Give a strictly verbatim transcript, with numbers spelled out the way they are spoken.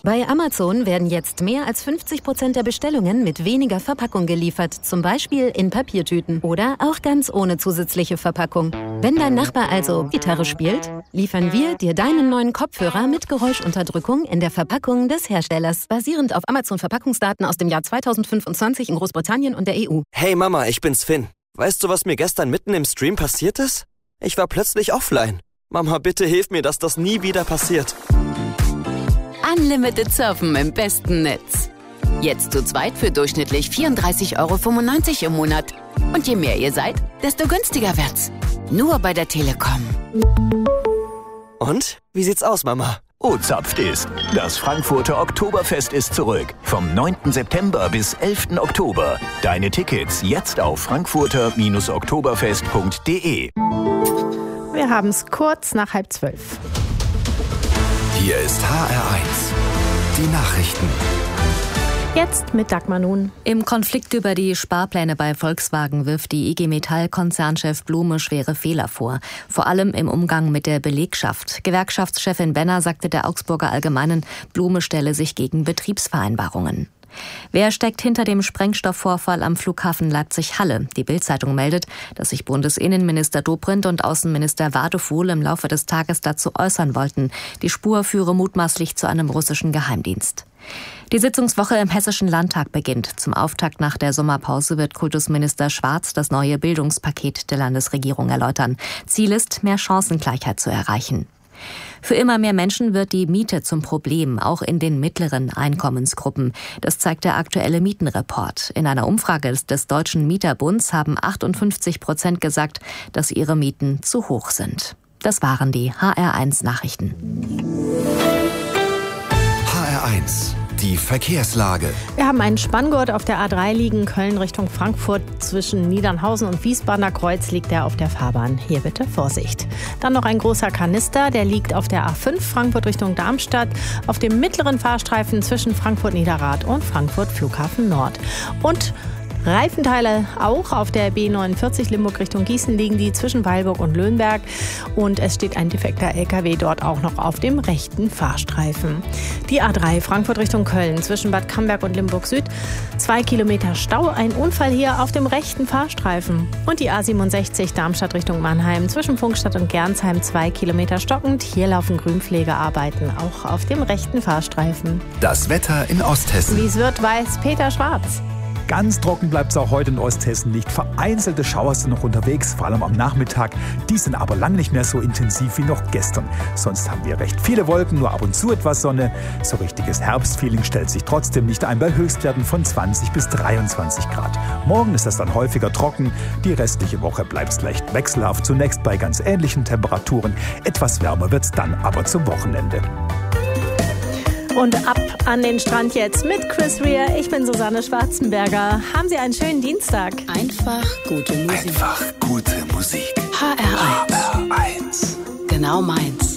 Bei Amazon werden jetzt mehr als fünfzig Prozent der Bestellungen mit weniger Verpackung geliefert, zum Beispiel in Papiertüten oder auch ganz ohne zusätzliche Verpackung. Wenn dein Nachbar also Gitarre spielt, liefern wir dir deinen neuen Kopfhörer mit Geräuschunterdrückung in der Verpackung des Herstellers, basierend auf Amazon-Verpackungsdaten aus dem Jahr zweitausendfünfundzwanzig in Großbritannien und der E U. Hey Mama, ich bin's Finn. Weißt du, was mir gestern mitten im Stream passiert ist? Ich war plötzlich offline. Mama, bitte hilf mir, dass das nie wieder passiert. Unlimited Surfen im besten Netz. Jetzt zu zweit für durchschnittlich vierunddreißig Euro fünfundneunzig im Monat. Und je mehr ihr seid, desto günstiger wird's. Nur bei der Telekom. Und? Wie sieht's aus, Mama? O-Zapft ist. Das Frankfurter Oktoberfest ist zurück. Vom neunten September bis elften Oktober. Deine Tickets jetzt auf frankfurter oktoberfest punkt de. Wir haben es kurz nach halb zwölf. Hier ist H R eins. Die Nachrichten. Jetzt mit Dagmar Nun. Im Konflikt über die Sparpläne bei Volkswagen wirft die I G Metall-Konzernchef Blume schwere Fehler vor. Vor allem im Umgang mit der Belegschaft. Gewerkschaftschefin Benner sagte der Augsburger Allgemeinen, Blume stelle sich gegen Betriebsvereinbarungen. Wer steckt hinter dem Sprengstoffvorfall am Flughafen Leipzig-Halle? Die Bild-Zeitung meldet, dass sich Bundesinnenminister Dobrindt und Außenminister Wadefuhl im Laufe des Tages dazu äußern wollten. Die Spur führe mutmaßlich zu einem russischen Geheimdienst. Die Sitzungswoche im Hessischen Landtag beginnt. Zum Auftakt nach der Sommerpause wird Kultusminister Schwarz das neue Bildungspaket der Landesregierung erläutern. Ziel ist, mehr Chancengleichheit zu erreichen. Für immer mehr Menschen wird die Miete zum Problem, auch in den mittleren Einkommensgruppen. Das zeigt der aktuelle Mietenreport. In einer Umfrage des Deutschen Mieterbunds haben achtundfünfzig Prozent gesagt, dass ihre Mieten zu hoch sind. Das waren die H R eins Nachrichten. H R eins. Die Verkehrslage. Wir haben einen Spanngurt auf der A drei liegen, Köln Richtung Frankfurt. Zwischen Niedernhausen und Wiesbadener Kreuz liegt er auf der Fahrbahn. Hier bitte Vorsicht. Dann noch ein großer Kanister, der liegt auf der A fünf Frankfurt Richtung Darmstadt, auf dem mittleren Fahrstreifen zwischen Frankfurt-Niederrad und Frankfurt Flughafen Nord. Und Reifenteile auch auf der B neunundvierzig Limburg Richtung Gießen liegen die zwischen Weilburg und Löhnberg. Und es steht ein defekter L K W dort auch noch auf dem rechten Fahrstreifen. Die A drei Frankfurt Richtung Köln zwischen Bad Camberg und Limburg Süd. Zwei Kilometer Stau, ein Unfall hier auf dem rechten Fahrstreifen. Und die A siebenundsechzig Darmstadt Richtung Mannheim zwischen Funkstadt und Gernsheim. Zwei Kilometer stockend. Hier laufen Grünpflegearbeiten auch auf dem rechten Fahrstreifen. Das Wetter in Osthessen. Wie es wird, weiß Peter Schwarz. Ganz trocken bleibt es auch heute in Osthessen nicht. Vereinzelte Schauer sind noch unterwegs, vor allem am Nachmittag. Die sind aber lang nicht mehr so intensiv wie noch gestern. Sonst haben wir recht viele Wolken, nur ab und zu etwas Sonne. So richtiges Herbstfeeling stellt sich trotzdem nicht ein bei Höchstwerten von zwanzig bis dreiundzwanzig Grad. Morgen ist es dann häufiger trocken. Die restliche Woche bleibt es leicht wechselhaft. Zunächst bei ganz ähnlichen Temperaturen. Etwas wärmer wird es dann aber zum Wochenende. Und ab an den Strand jetzt mit Chris Rea. Ich bin Susanne Schwarzenberger. Haben Sie einen schönen Dienstag. Einfach gute Musik. Einfach gute Musik. H R eins. H R eins. Genau meins.